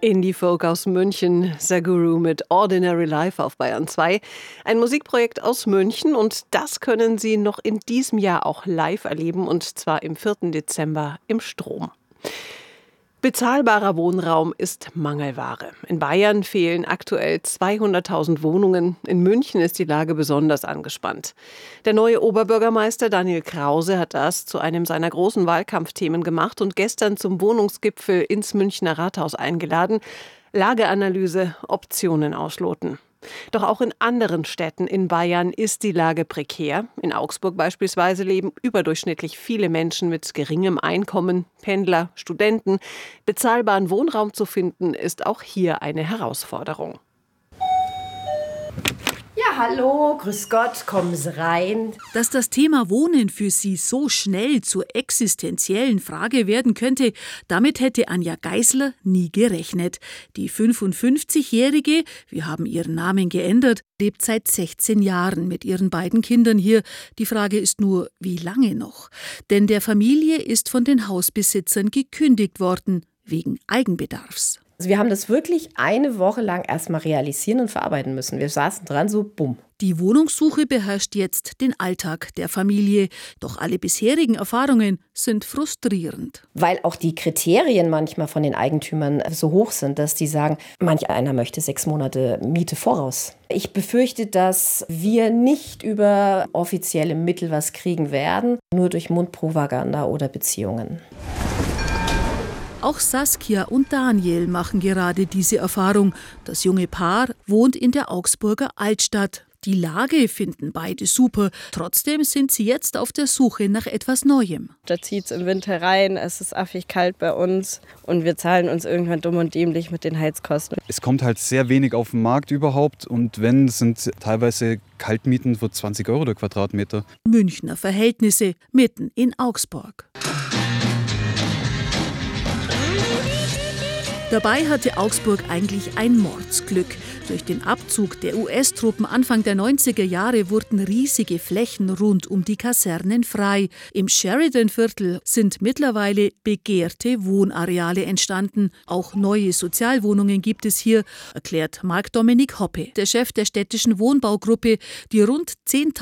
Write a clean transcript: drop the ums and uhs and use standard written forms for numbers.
Indie-Folk aus München, Saguru mit Ordinary Life auf Bayern 2. Ein Musikprojekt aus München und das können Sie noch in diesem Jahr auch live erleben und zwar im 4. Dezember im Strom. Bezahlbarer Wohnraum ist Mangelware. In Bayern fehlen aktuell 200.000 Wohnungen. In München ist die Lage besonders angespannt. Der neue Oberbürgermeister Daniel Krause hat das zu einem seiner großen Wahlkampfthemen gemacht und gestern zum Wohnungsgipfel ins Münchner Rathaus eingeladen. Lageanalyse, Optionen ausloten. Doch auch in anderen Städten in Bayern ist die Lage prekär. In Augsburg beispielsweise leben überdurchschnittlich viele Menschen mit geringem Einkommen, Pendler, Studenten. Bezahlbaren Wohnraum zu finden, ist auch hier eine Herausforderung. Ja, hallo, grüß Gott, kommen Sie rein. Dass das Thema Wohnen für Sie so schnell zur existenziellen Frage werden könnte, damit hätte Anja Geisler nie gerechnet. Die 55-Jährige, wir haben ihren Namen geändert, lebt seit 16 Jahren mit ihren beiden Kindern hier. Die Frage ist nur, wie lange noch? Denn der Familie ist von den Hausbesitzern gekündigt worden, wegen Eigenbedarfs. Also wir haben das wirklich eine Woche lang erstmal realisieren und verarbeiten müssen. Wir saßen dran, so bumm. Die Wohnungssuche beherrscht jetzt den Alltag der Familie. Doch alle bisherigen Erfahrungen sind frustrierend. Weil auch die Kriterien manchmal von den Eigentümern so hoch sind, dass die sagen, manch einer möchte 6 Monate Miete voraus. Ich befürchte, dass wir nicht über offizielle Mittel was kriegen werden, nur durch Mundpropaganda oder Beziehungen. Auch Saskia und Daniel machen gerade diese Erfahrung. Das junge Paar wohnt in der Augsburger Altstadt. Die Lage finden beide super. Trotzdem sind sie jetzt auf der Suche nach etwas Neuem. Da zieht es im Winter rein, es ist affig kalt bei uns und wir zahlen uns irgendwann dumm und dämlich mit den Heizkosten. Es kommt halt sehr wenig auf den Markt überhaupt und wenn, sind teilweise Kaltmieten für 20 € der Quadratmeter. Münchner Verhältnisse mitten in Augsburg. Dabei hatte Augsburg eigentlich ein Mordsglück. Durch den Abzug der US-Truppen Anfang der 90er Jahre wurden riesige Flächen rund um die Kasernen frei. Im Sheridan-Viertel sind mittlerweile begehrte Wohnareale entstanden. Auch neue Sozialwohnungen gibt es hier, erklärt Marc-Dominik Hoppe, der Chef der städtischen Wohnbaugruppe, die rund 10.000